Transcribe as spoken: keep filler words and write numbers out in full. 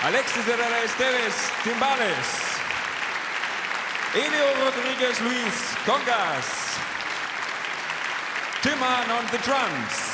Alexis Herrera Esteves, timbales. Elio Rodriguez Luis, congas. Tim Hahn on the drums.